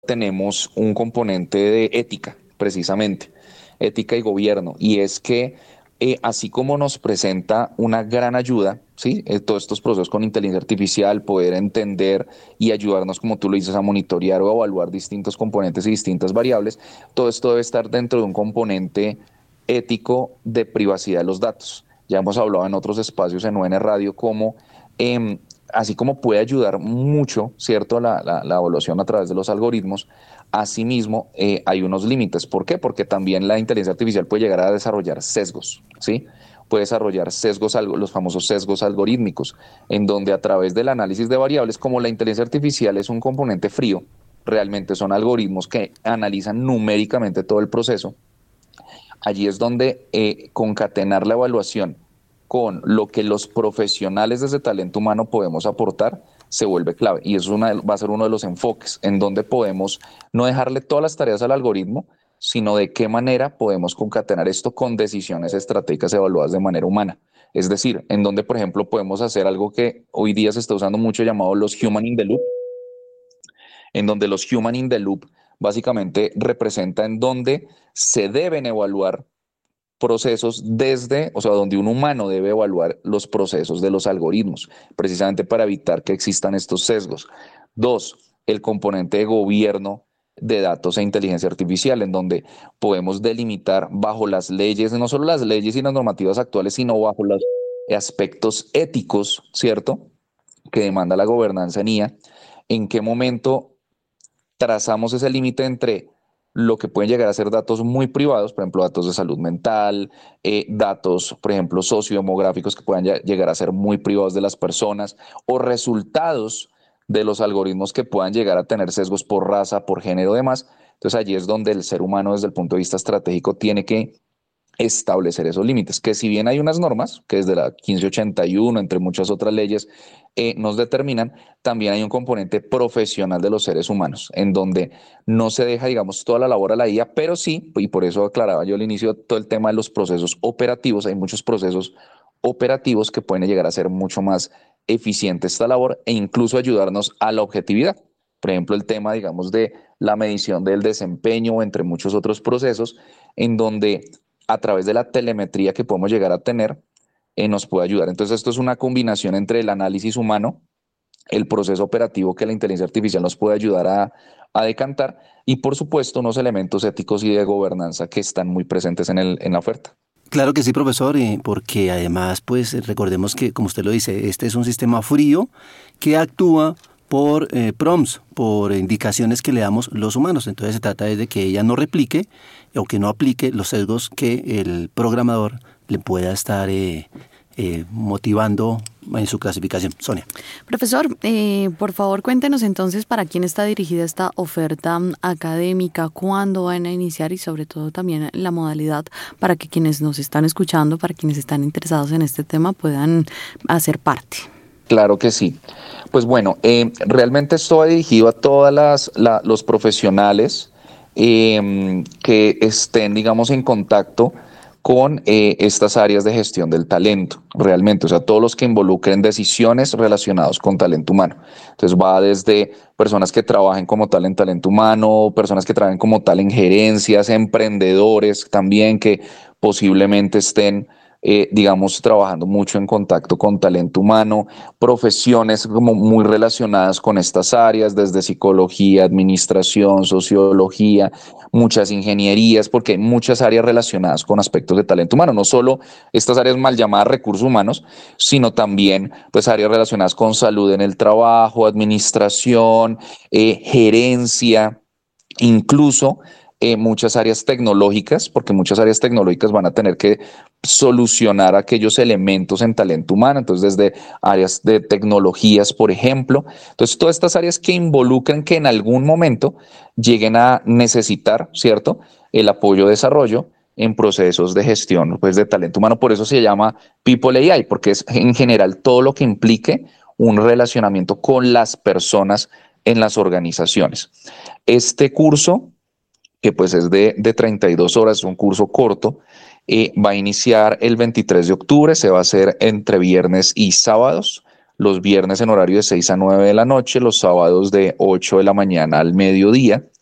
tenemos un componente de ética, precisamente, ética y gobierno, y es que así como nos presenta una gran ayuda, ¿sí? Todos estos procesos con inteligencia artificial, poder entender y ayudarnos, como tú lo dices, a monitorear o evaluar distintos componentes y distintas variables, todo esto debe estar dentro de un componente ético de privacidad de los datos. Ya hemos hablado en otros espacios en UN Radio cómo em, así como puede ayudar mucho, ¿cierto?, la evaluación a través de los algoritmos, asimismo hay unos límites. ¿Por qué? Porque también la inteligencia artificial puede llegar a desarrollar sesgos, ¿sí? Puede desarrollar sesgos, los famosos sesgos algorítmicos, en donde a través del análisis de variables, como la inteligencia artificial es un componente frío, realmente son algoritmos que analizan numéricamente todo el proceso. Allí es donde concatenar la evaluación con lo que los profesionales desde talento humano podemos aportar se vuelve clave. Y eso va a ser uno de los enfoques en donde podemos no dejarle todas las tareas al algoritmo, sino de qué manera podemos concatenar esto con decisiones estratégicas evaluadas de manera humana. Es decir, en donde, por ejemplo, podemos hacer algo que hoy día se está usando mucho llamado los human in the loop, en donde los human in the loop básicamente representa en donde se deben evaluar procesos desde, o sea, donde un humano debe evaluar los procesos de los algoritmos, precisamente para evitar que existan estos sesgos. Dos, el componente de gobierno de datos e inteligencia artificial, en donde podemos delimitar bajo las leyes, no solo las leyes y las normativas actuales, sino bajo los aspectos éticos, ¿cierto?, que demanda la gobernanza en IA, en qué momento trazamos ese límite entre lo que pueden llegar a ser datos muy privados, por ejemplo, datos de salud mental, datos, por ejemplo, sociodemográficos que puedan llegar a ser muy privados de las personas, o resultados de los algoritmos que puedan llegar a tener sesgos por raza, por género y demás. Entonces allí es donde el ser humano desde el punto de vista estratégico tiene que establecer esos límites, que si bien hay unas normas, que desde la 1581, entre muchas otras leyes, nos determinan, también hay un componente profesional de los seres humanos, en donde no se deja, digamos, toda la labor a la IA, pero sí, y por eso aclaraba yo al inicio todo el tema de los procesos operativos, hay muchos procesos operativos que pueden llegar a ser mucho más eficiente esta labor e incluso ayudarnos a la objetividad. Por ejemplo, el tema, digamos, de la medición del desempeño, entre muchos otros procesos, en donde a través de la telemetría que podemos llegar a tener, nos puede ayudar. Entonces, esto es una combinación entre el análisis humano, el proceso operativo que la inteligencia artificial nos puede ayudar a decantar y, por supuesto, unos elementos éticos y de gobernanza que están muy presentes en la oferta. Claro que sí, profesor, porque además, pues recordemos que, como usted lo dice, este es un sistema frío que actúa por prompts, por indicaciones que le damos los humanos. Entonces se trata de que ella no replique o que no aplique los sesgos que el programador le pueda estar motivando en su clasificación. Sonia. Profesor, por favor cuéntenos entonces para quién está dirigida esta oferta académica, cuándo van a iniciar y sobre todo también la modalidad para que quienes nos están escuchando, para quienes están interesados en este tema puedan hacer parte. Claro que sí. Pues bueno, realmente esto va dirigido a todas los profesionales que estén, digamos, en contacto con estas áreas de gestión del talento, realmente, o sea, todos los que involucren decisiones relacionadas con talento humano. Entonces va desde personas que trabajen como tal en talento humano, personas que trabajen como tal en gerencias, emprendedores también que posiblemente estén digamos, trabajando mucho en contacto con talento humano, profesiones como muy relacionadas con estas áreas, desde psicología, administración, sociología, muchas ingenierías, porque hay muchas áreas relacionadas con aspectos de talento humano, no solo estas áreas mal llamadas recursos humanos, sino también pues áreas relacionadas con salud en el trabajo, administración, gerencia, incluso muchas áreas tecnológicas, porque muchas áreas tecnológicas van a tener que solucionar aquellos elementos en talento humano, entonces desde áreas de tecnologías, por ejemplo. Entonces, todas estas áreas que involucran que en algún momento lleguen a necesitar, ¿cierto?, el apoyo de desarrollo en procesos de gestión pues, de talento humano. Por eso se llama People AI, porque es en general todo lo que implique un relacionamiento con las personas en las organizaciones. Este curso, que pues es de 32 horas, es un curso corto, va a iniciar el 23 de octubre, se va a hacer entre viernes y sábados. los viernes en horario de 6 a 9 de la noche, los sábados de 8 de la mañana al mediodía.